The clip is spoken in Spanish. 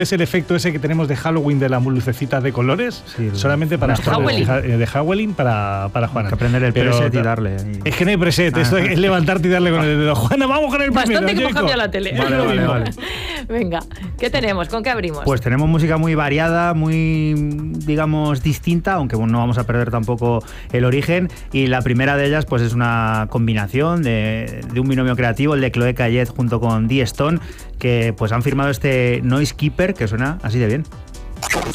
Es el efecto ese que tenemos de Halloween de las lucecitas de colores, sí, solamente para de Halloween para Juana. Hay que aprender el preset y darle. Es que no hay preset, esto es levantarte y darle con el dedo. Juana, vamos con el primero. Bastante que hemos cambiado la tele. Vale. Venga, ¿qué tenemos? ¿Con qué abrimos? Pues tenemos música muy variada, muy, digamos, distinta, aunque no vamos a perder tampoco el origen. Y la primera de ellas pues es una combinación de un binomio creativo, el de Chloe Cayet junto con D. Stone, que pues han firmado este Noise Keeper, que suena así de bien.